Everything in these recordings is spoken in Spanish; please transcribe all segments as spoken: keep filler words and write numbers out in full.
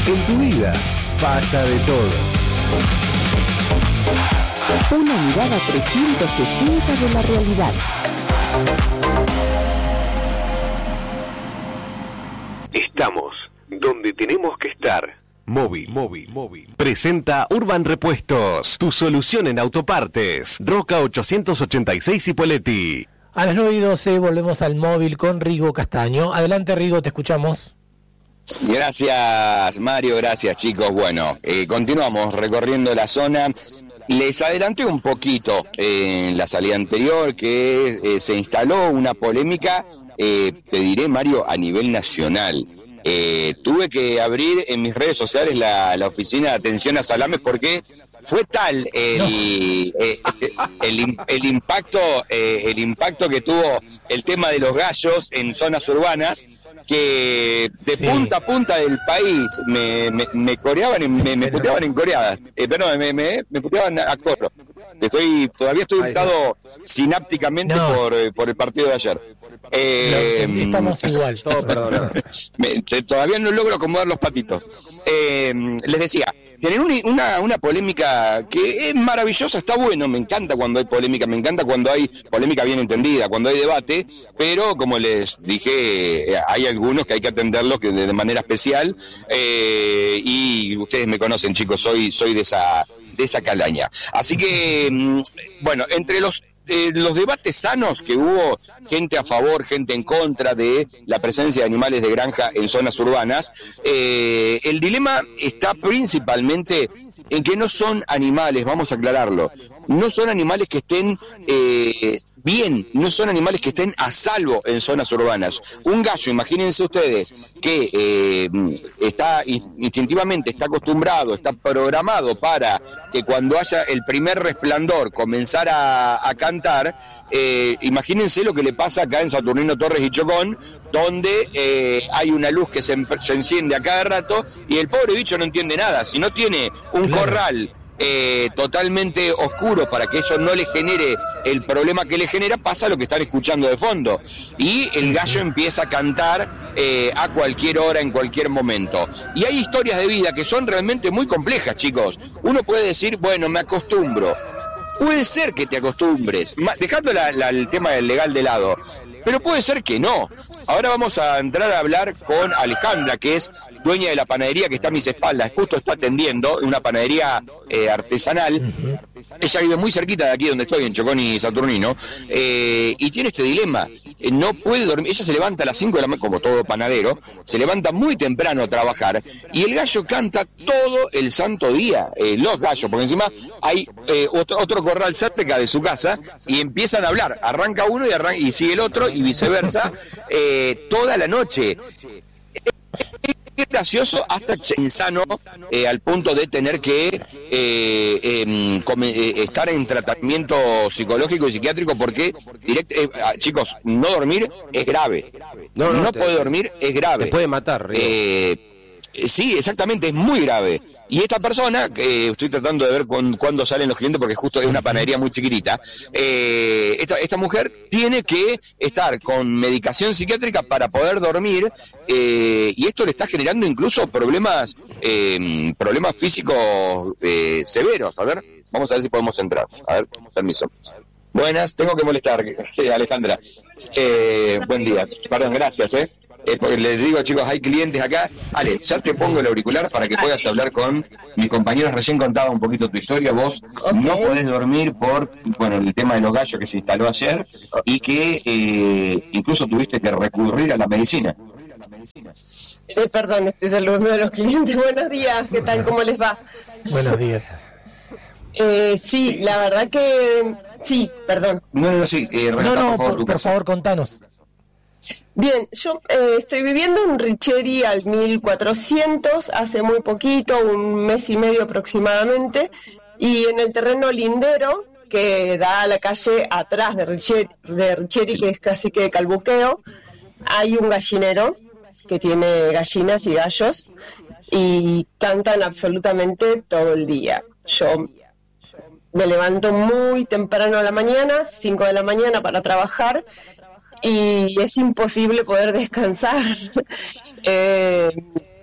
En tu vida pasa de todo. Una mirada trescientos sesenta de la realidad. Estamos donde tenemos que estar. Móvil, móvil, móvil. Presenta Urban Repuestos, tu solución en autopartes. Roca ochocientos ochenta y seis Cipolletti. A las nueve y doce volvemos al móvil con Rigo Castaño. Adelante, Rigo, te escuchamos. Gracias, Mario, gracias, chicos. Bueno, eh, continuamos recorriendo la zona. Les adelanté un poquito eh, en la salida anterior que eh, se instaló una polémica, eh, te diré, Mario, a nivel nacional. Eh, tuve que abrir en mis redes sociales la, la oficina de atención a salames porque fue tal el, no. eh, el, el, el impacto eh, el impacto que tuvo el tema de los gallos en zonas urbanas, que de sí. punta a punta del país me, me, me coreaban, en, me, me puteaban en coreadas, eh, perdón, me, me, me puteaban a coro. Estoy, todavía estoy ubicado sinápticamente no. por, por el partido de ayer. Eh, no, estamos igual, todo perdonado. Todavía no logro acomodar los patitos. Eh, les decía, tienen un, una, una polémica que es maravillosa, está bueno, me encanta cuando hay polémica, me encanta cuando hay polémica bien entendida, cuando hay debate, pero como les dije, hay algunos que hay que atenderlos que de, de manera especial, eh, y ustedes me conocen, chicos, soy, soy de esa, de esa calaña. Así que, bueno, entre los Eh, los debates sanos que hubo, gente a favor, gente en contra de la presencia de animales de granja en zonas urbanas, eh, el dilema está principalmente en que no son animales, vamos a aclararlo, no son animales que estén eh, bien, no son animales que estén a salvo en zonas urbanas. Un gallo, imagínense ustedes, que eh, está instintivamente, está acostumbrado, está programado para que cuando haya el primer resplandor comenzar a, a cantar, eh, imagínense lo que le pasa acá en Saturnino Torres y Chocón, donde eh, hay una luz que se, se enciende a cada rato y el pobre bicho no entiende nada. Si no tiene un claro. corral Eh, totalmente oscuro para que eso no le genere el problema que le genera, pasa lo que están escuchando de fondo y el gallo empieza a cantar eh, a cualquier hora, en cualquier momento. Y hay historias de vida que son realmente muy complejas, chicos. Uno puede decir, bueno, me acostumbro. Puede ser que te acostumbres, dejando la, la, el tema del legal de lado, pero puede ser que no. Ahora vamos a entrar a hablar con Alejandra, que es dueña de la panadería que está a mis espaldas, justo está atendiendo, una panadería eh, artesanal. Uh-huh. Ella vive muy cerquita de aquí donde estoy, en Chocón y Saturnino, eh, y tiene este dilema, eh, no puede dormir, ella se levanta a las cinco de la mañana, como todo panadero, se levanta muy temprano a trabajar, y el gallo canta todo el santo día, eh, los gallos, porque encima hay eh, otro, otro corral cerca de su casa, y empiezan a hablar, arranca uno y, arranca, y sigue el otro, y viceversa, eh, toda la noche. Es gracioso hasta insano, eh, al punto de tener que eh, eh, come, eh, estar en tratamiento psicológico y psiquiátrico porque, direct, eh, chicos, no dormir es grave. No, no, no te, poder dormir es grave. Te puede matar, Río. Eh, Sí, exactamente, es muy grave. Y esta persona, que eh, estoy tratando de ver con, cuándo salen los clientes, porque justo es una panadería muy chiquitita, eh, esta, esta mujer tiene que estar con medicación psiquiátrica para poder dormir, eh, y esto le está generando incluso problemas eh, problemas físicos eh, severos. A ver, vamos a ver si podemos entrar. A ver, permiso. Buenas, tengo que molestar, Alejandra. Eh, buen día, perdón, gracias, ¿eh? Eh, porque les digo, chicos, hay clientes acá. Ale, ya te pongo el auricular para que puedas hablar con mis compañeros. Recién contaba un poquito tu historia. Vos okay. no podés dormir por, bueno, el tema de los gallos que se instaló ayer y que eh, incluso tuviste que recurrir a la medicina. Eh, perdón, este es el uno de los clientes. Buenos días, ¿qué tal? ¿Cómo les va? Buenos días. Eh, sí, la verdad que... Sí, perdón. No, no, no, sí. Eh, Renata, no, no, por favor, por, por favor, contanos. Bien, yo eh, estoy viviendo en Richeri al mil cuatrocientos, hace muy poquito, un mes y medio aproximadamente, y en el terreno lindero, que da a la calle atrás de Richeri, de Richeri, que es casi que Calbuqueo, hay un gallinero que tiene gallinas y gallos, y cantan absolutamente todo el día. Yo me levanto muy temprano a la mañana, cinco de la mañana para trabajar, y es imposible poder descansar. eh,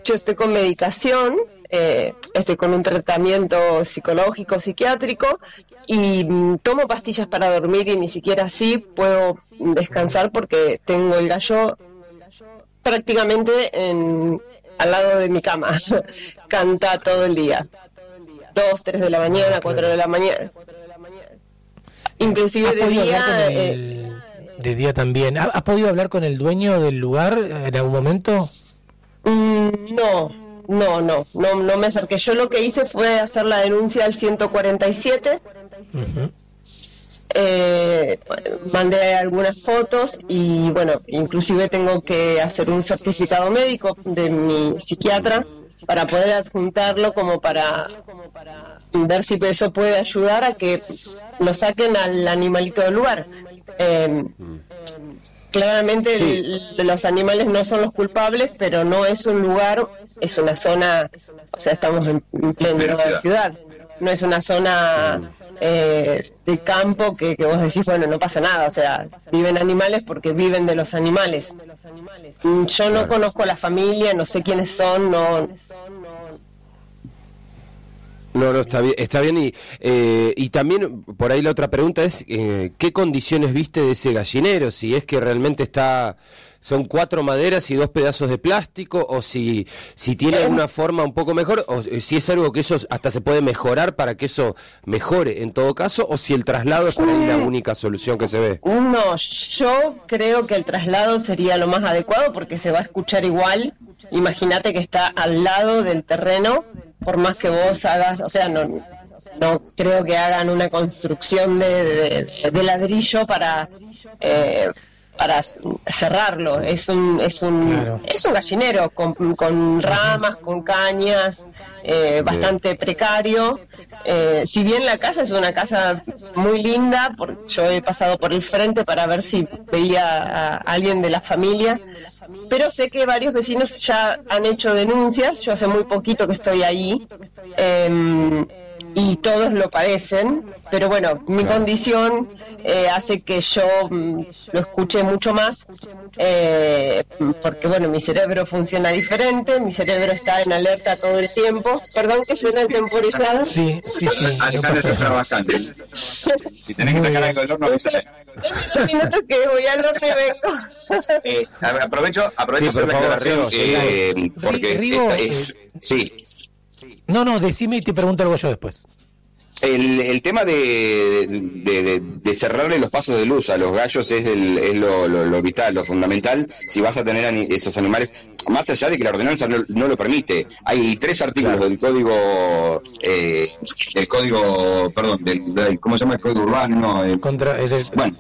hecho estoy con medicación, eh, estoy con un tratamiento psicológico, psiquiátrico, y mm, tomo pastillas para dormir y ni siquiera así puedo descansar porque tengo el gallo prácticamente en, al lado de mi cama. Canta todo el día. Dos, tres de la mañana, Ah, cuatro claro. de la mañana. Inclusive ¿Has de podido hablar día... con eh, el- de día también? ¿Ha- ¿Has podido hablar con el dueño del lugar en algún momento? Mm, no, no, no, no, no me acerqué. Yo lo que hice fue hacer la denuncia al ciento cuarenta y siete, Ujú. eh, mandé algunas fotos y bueno, inclusive tengo que hacer un certificado médico de mi psiquiatra para poder adjuntarlo como para ver si eso puede ayudar a que lo saquen al animalito del lugar. Eh, Claramente Sí. el- los animales no son los culpables, pero no es un lugar, es una zona, o sea, estamos en, en plena Plena ciudad. ciudad. No es una zona eh, de campo que, que vos decís, bueno, no pasa nada, o sea, viven animales porque viven de los animales. Mm, Yo no conozco a la familia, no sé quiénes son, no... No, no, está bien, está bien y, eh, y también por ahí la otra pregunta es, eh, ¿qué condiciones viste de ese gallinero? Si es que realmente está, son cuatro maderas y dos pedazos de plástico, o si, si tiene una forma un poco mejor, o si es algo que eso hasta se puede mejorar para que eso mejore en todo caso, o si el traslado es por ahí la única solución que se ve. No, yo creo que el traslado sería lo más adecuado porque se va a escuchar igual. Imagínate que está al lado del terreno, por más que vos hagas, o sea, no, no creo que hagan una construcción de, de- de ladrillo para eh, para cerrarlo. Es un es un Claro. es un gallinero con, con ramas, con cañas, eh, bastante precario. Eh, si bien la casa es una casa muy linda, por, yo he pasado por el frente para ver si veía a alguien de la familia, pero sé que varios vecinos ya han hecho denuncias. Yo hace muy poquito que estoy ahí, eh, y todos lo padecen, pero bueno, mi condición eh, hace que yo mm, lo escuche mucho más, eh, porque bueno, mi cerebro funciona diferente, mi cerebro está en alerta todo el tiempo. Perdón que suena el temporizado. Sí, sí, sí. no Alejandro pasa está nada. trabajando. Si tenés que sacar algo del horno, avísame. ocho minutos que voy al horno y vengo. Eh, a- aprovecho, aprovecho Sí, hacer por la favor, aclaración, Rigo, eh, sí. porque Rigo, esta es, sí, No, no, decime y te pregunto algo yo después. el, el tema de, de, de- de cerrarle los pasos de luz a los gallos es, el, es lo, lo- lo vital, lo fundamental, si vas a tener ani- esos animales, más allá de que la ordenanza no, no lo permite. Hay tres artículos del código, eh, del código, perdón, del, del- ¿cómo se llama el código urbano? No, el- Contra, es de- bueno,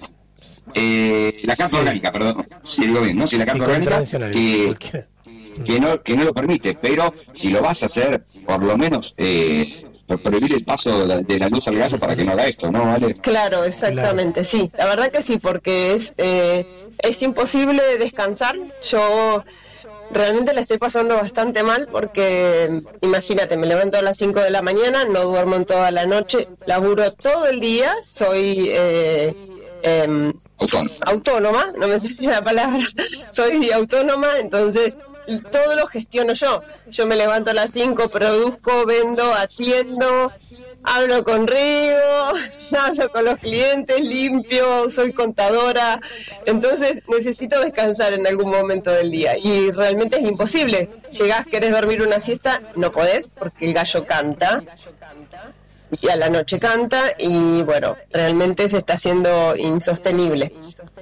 eh, la carta Sí. orgánica, perdón, si digo bien, ¿no? Si la sí, carta orgánica contravencional, que, cualquiera. que no que no lo permite, pero si lo vas a hacer, por lo menos eh, por prohibir el paso de la, de la luz al gallo para que no haga esto, ¿no? ¿Vale? Claro, exactamente, sí. La verdad que sí, porque es eh, es imposible descansar. Yo realmente la estoy pasando bastante mal porque, imagínate, me levanto a las cinco de la mañana, no duermo en toda la noche, laburo todo el día, soy eh, em, Autónomo. autónoma, no me sale la palabra, soy autónoma, entonces todo lo gestiono yo. Yo me levanto a las cinco, produzco, vendo, atiendo, hablo con Rigo, hablo con los clientes, limpio, soy contadora, entonces necesito descansar en algún momento del día y realmente es imposible. Llegás, querés dormir una siesta, no podés porque el gallo canta y a la noche canta y bueno, realmente se está haciendo insostenible.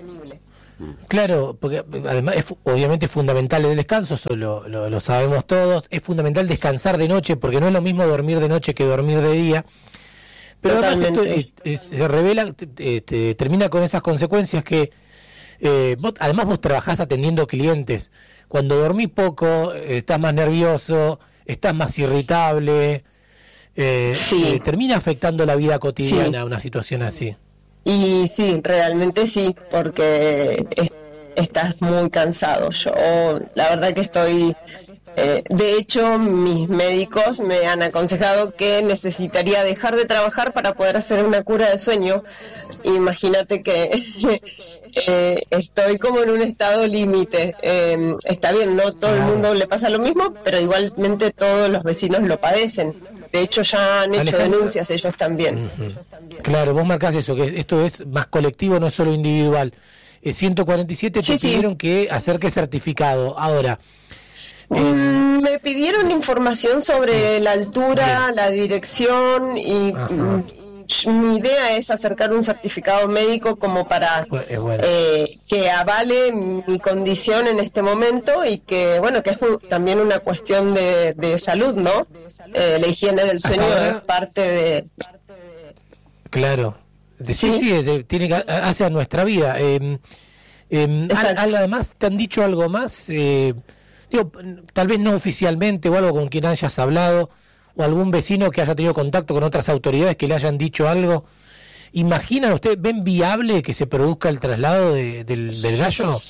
Claro, porque además es fu- obviamente fundamental el descanso, eso lo, lo, lo sabemos todos, es fundamental descansar de noche, porque no es lo mismo dormir de noche que dormir de día, pero además esto Totalmente. eh, eh, se revela, te- te- te termina con esas consecuencias que eh, vos, además vos trabajás atendiendo clientes, cuando dormís poco, eh, estás más nervioso, estás más irritable, eh, Sí. eh, termina afectando la vida cotidiana Sí. una situación así. Y sí, realmente sí, porque es- estás muy cansado. Yo, la verdad que estoy Eh, de hecho, mis médicos me han aconsejado que necesitaría dejar de trabajar para poder hacer una cura de sueño. Imagínate que eh, estoy como en un estado límite. Eh, está bien, no todo el mundo le pasa lo mismo, pero igualmente todos los vecinos lo padecen. De hecho, ya han hecho Alejandra, denuncias ellos también. Uh-huh. Claro, vos marcás eso, que esto es más colectivo, no es solo individual. Eh, ciento cuarenta y siete Sí, te sí. pidieron que acerques certificado. Ahora, eh, Mm, me pidieron información sobre Sí. la altura, Bien. la dirección y Ajá. mm, mi idea es acercar un certificado médico como para Bu- es bueno. eh, que avale mi condición en este momento y que, bueno, que es un- también una cuestión de, de salud, ¿no? Eh, la higiene del Hasta sueño ahora- es parte de... claro. De- sí, Sí. sí, es de- tiene que hace a nuestra vida. Eh, eh, al, Exacto. al- además, ¿te han dicho algo más? Eh, digo, tal vez no oficialmente o algo con quien hayas hablado, o algún vecino que haya tenido contacto con otras autoridades que le hayan dicho algo. ¿Imaginan ustedes, ven viable que se produzca el traslado de- del, del gallo?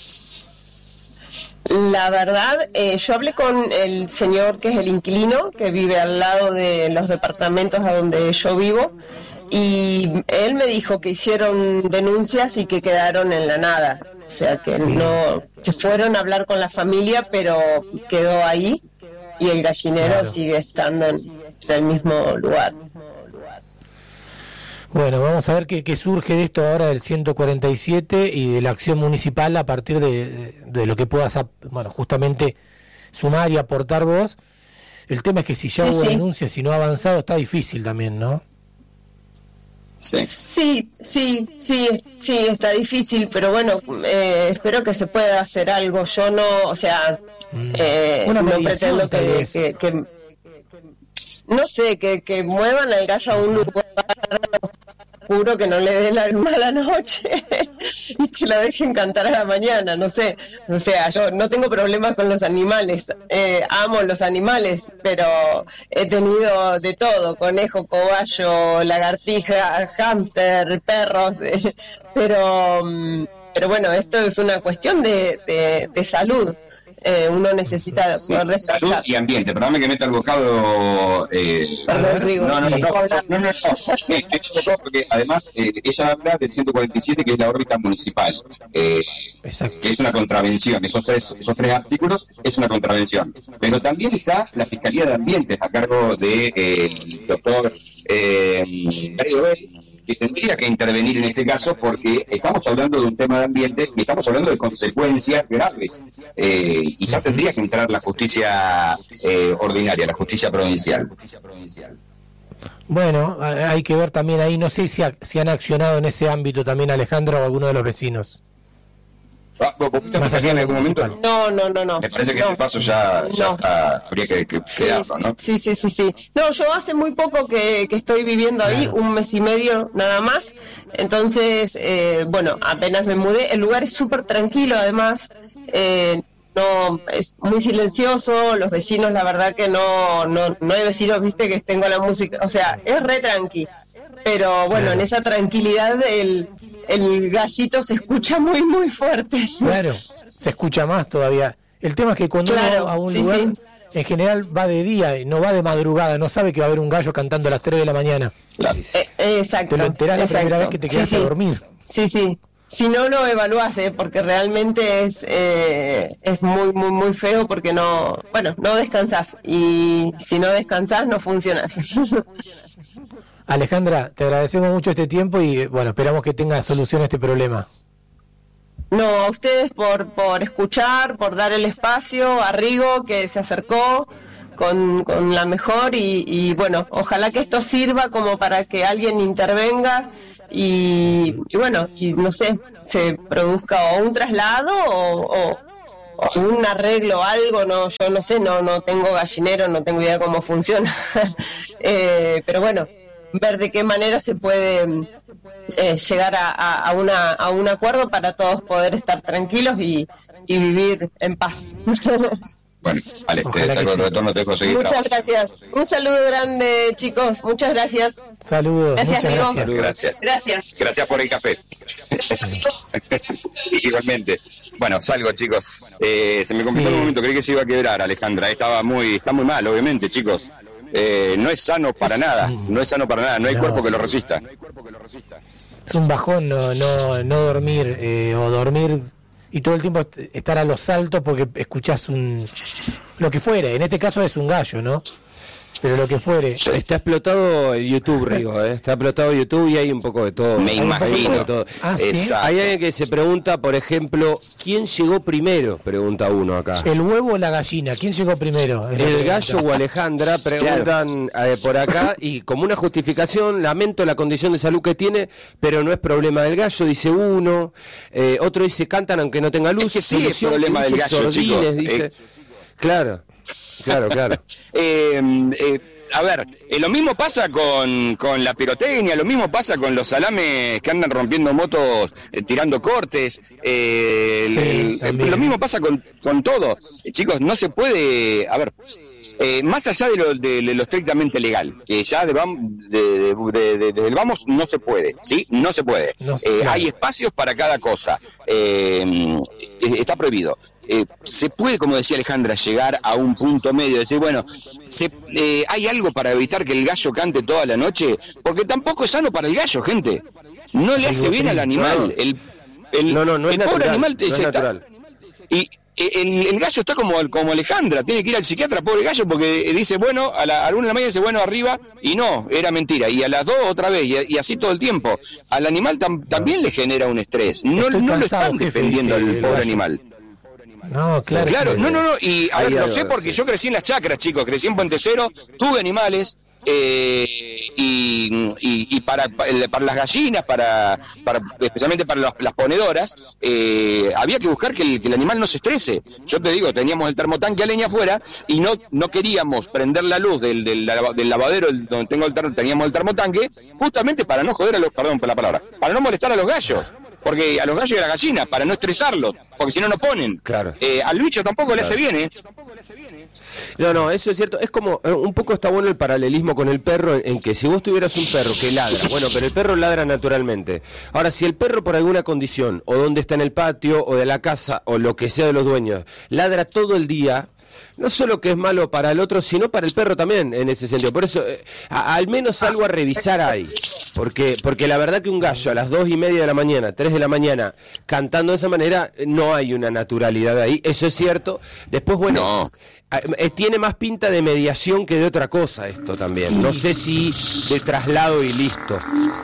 La verdad, eh, yo hablé con el señor que es el inquilino, que vive al lado de los departamentos a donde yo vivo, y él me dijo que hicieron denuncias y que quedaron en la nada. O sea, que no, que fueron a hablar con la familia, pero quedó ahí, y el gallinero Claro. sigue estando en, en el mismo lugar. Bueno, vamos a ver qué, qué surge de esto ahora del ciento cuarenta y siete y de la acción municipal a partir de, de, de lo que puedas, ap- bueno, justamente sumar y aportar vos. El tema es que si ya Sí, hubo sí. denuncias y no ha avanzado, está difícil también, ¿no? Sí. Sí, sí, sí, sí, está difícil, pero bueno, eh, espero que se pueda hacer algo. Yo no, o sea, Mm. eh, Una no mediación, pretendo tal que, vez. que, que- no sé, que, que muevan al gallo a un lugar oscuro, que no le dé la mala noche y que la dejen cantar a la mañana, no sé. O sea, yo no tengo problemas con los animales, eh, amo los animales, pero he tenido de todo: conejo, cobayo, lagartija, hámster, perros, eh, pero, mm, pero bueno, esto es una cuestión de, de, de salud. Eh, uno necesita Sí, poder salud descansar. y ambiente. Perdóname que meta el bocado. Eh, Perdón, Rigo, no, no, no, sí. no, no, no, no, no. Eh, me tocó porque además eh, ella habla del ciento cuarenta y siete, que es la órbita municipal, eh, Exacto. que es una contravención. Esos tres, esos tres artículos es una contravención. Pero también está la Fiscalía de Ambiente a cargo del de, doctor eh, Darío Bell, que tendría que intervenir en este caso porque estamos hablando de un tema de ambiente y estamos hablando de consecuencias graves. Eh, y ya tendría que entrar la justicia eh, ordinaria, la justicia provincial. Bueno, a- hay que ver también ahí, no sé si, ha- si han accionado en ese ámbito también Alejandra o alguno de los vecinos. Ah, ¿vos vos fuiste a Más fiscalía en allá de algún lo momento? No, no, no, no. Me parece que No. ese paso ya, ya No. está, habría que, que Sí, quedarlo, ¿no? sí, sí, sí, sí. No, yo hace muy poco que, que estoy viviendo ahí, Claro. un mes y medio nada más. Entonces, eh, bueno, apenas me mudé. El lugar es súper tranquilo, además. Eh, no, es muy silencioso. Los vecinos, la verdad que no, no, no hay vecinos, viste, que tengo la música. O sea, es re tranqui. Pero bueno, Claro. en esa tranquilidad el, el gallito se escucha muy, muy fuerte. Claro, se escucha más todavía. El tema es que cuando Claro, uno va a un sí, lugar, sí. en general va de día y no va de madrugada, no sabe que va a haber un gallo cantando a las tres de la mañana. Claro. Eh, exacto. Te lo enterás la primera exacto. vez que te Sí, quedas sí. a dormir. Sí, sí. Si no, no evaluás, ¿eh? Porque realmente es eh, es muy, muy, muy feo porque no, bueno, no descansás. Y si no descansás, no funcionás. Alejandra, te agradecemos mucho este tiempo y bueno, esperamos que tenga solución a este problema. No, a ustedes por, por escuchar, por dar el espacio, a Rigo que se acercó con, con la mejor y, y bueno, ojalá que esto sirva como para que alguien intervenga y, y bueno, y no sé, se produzca o un traslado o, o, o un arreglo, algo, no, yo no sé, no, no tengo gallinero, no tengo idea cómo funciona, eh, pero bueno, ver de qué manera se puede eh, llegar a, a, a, una, a un acuerdo para todos poder estar tranquilos y, y vivir en paz. Bueno, vale, te saco el retorno, te dejo seguir. Muchas gracias. Un saludo grande, chicos. Muchas gracias. Saludos. Gracias, muchas amigo. gracias. Gracias. Gracias. Gracias por el café. Igualmente. Bueno, salgo, chicos. Eh, se me complicó Sí. un momento, creí que se iba a quebrar, Alejandra. Estaba muy, está muy mal, obviamente, chicos. Eh, no es sano para nada, no es sano para nada, no hay No. cuerpo que lo resista. Es un bajón no, no, no dormir eh, o dormir y todo el tiempo est- estar a los saltos porque escuchás un lo que fuere. En este caso es un gallo, ¿no? Pero lo que fuere. Está explotado el YouTube, Rigo, ¿eh? Está explotado YouTube y hay un poco de todo. Me Hay un poco imagino. de todo. Ah, ¿sí? Exacto. Hay alguien que se pregunta, por ejemplo, ¿quién llegó primero? Pregunta uno acá. ¿El huevo o la gallina? ¿Quién llegó primero? Es la El pregunta. gallo o Alejandra preguntan eh, por acá y como una justificación, lamento la condición de salud que tiene, pero no es problema del gallo, dice uno. Eh, otro dice, cantan aunque no tenga luz. Es que sí es Solución, problema que del use gallo, sordines, chicos. dice. Eh. Claro, claro, claro. Eh, eh, a ver, eh, lo mismo pasa con, con la pirotecnia, lo mismo pasa con los salames que andan rompiendo motos, eh, tirando cortes. eh, Sí, el- el- también. lo mismo pasa con, con todo. Eh, chicos, no se puede. A ver, eh, más allá de lo, de, de lo estrictamente legal, que ya de, vam- de, de- de- de- del vamos no se puede, ¿sí? No se puede. No, Eh, claro. Hay espacios para cada cosa. Eh, eh, está prohibido. Eh, se puede, como decía Alejandra, llegar a un punto medio, decir, bueno, se, eh, ¿hay algo para evitar que el gallo cante toda la noche? Porque tampoco es sano para el gallo, gente. No le hace bien al animal. El, el, No, no, no es el pobre natural, animal te- no es se está- natural. y eh, el, el gallo está como, como Alejandra, tiene que ir al psiquiatra, pobre gallo, porque dice, bueno, a la, a la una de la mañana dice, bueno, arriba, y no, era mentira. Y a las dos otra vez, y, y así todo el tiempo. Al animal tam- también le genera un estrés. No, Estoy no lo cansado, están jefe, defendiendo dice al el pobre gallo. animal. No, claro. Claro, sí. no, no, no, y a Hay ver, lo algo, sé porque sí. yo crecí en las chacras, chicos, crecí en Puente Cero, tuve animales, eh, y, y, y para, para las gallinas, para, para especialmente para las, las ponedoras, eh, había que buscar que el, que el animal no se estrese. Yo te digo, teníamos el termotanque a leña afuera y no, no queríamos prender la luz del, del, del lavadero el- donde tengo el ter- teníamos el termotanque, justamente para no joder a los, perdón por la palabra, para no molestar a los gallos. Porque a los gallos y a la gallina, para no estresarlos, porque si no, no ponen. Claro. Eh, al bicho tampoco le hace bien, ¿eh? No, no, eso es cierto. Es como, eh, un poco está bueno el paralelismo con el perro, en, en que si vos tuvieras un perro que ladra, bueno, pero el perro ladra naturalmente. Ahora, si el perro por alguna condición, o donde está en el patio, o de la casa, o lo que sea de los dueños, ladra todo el día, no solo que es malo para el otro, sino para el perro también, en ese sentido. Por eso, eh, a- al menos algo a revisar hay. Porque, porque la verdad que un gallo a las dos y media de la mañana, tres de la mañana, cantando de esa manera, no hay una naturalidad ahí. Eso es cierto. Después, bueno, No. eh, eh, tiene más pinta de mediación que de otra cosa esto también. No sé si de traslado y listo.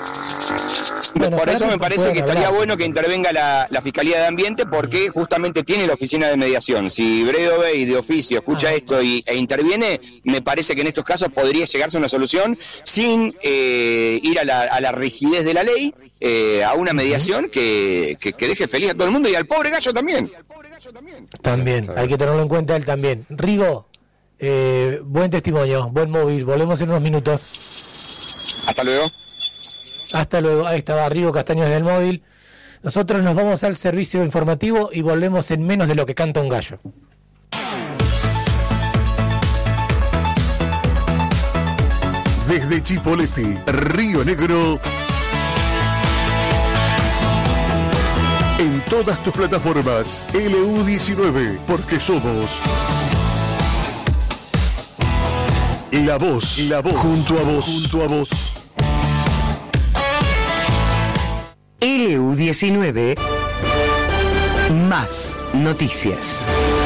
Bueno, Por eso claro me que parece pueden que estaría hablar. bueno que intervenga la, la Fiscalía de Ambiente porque justamente tiene la oficina de mediación. Si Bredo Bey de oficio escucha Ah. esto y, e interviene, me parece que en estos casos podría llegarse a una solución sin eh, ir a la, a la rigidez de la ley, eh, a una mediación que, que, que deje feliz a todo el mundo y al pobre gallo también. También, hay que tenerlo en cuenta él también. Rigo, eh, buen testimonio, buen móvil. Volvemos en unos minutos. Hasta luego. Hasta luego. Ahí estaba Rigo Castaños del móvil. Nosotros nos vamos al servicio informativo y volvemos en menos de lo que canta un gallo. Desde Chipolete, Río Negro. En todas tus plataformas, L U diecinueve, porque somos la voz, la voz, junto a vos, junto a vos. L U diecinueve, más noticias.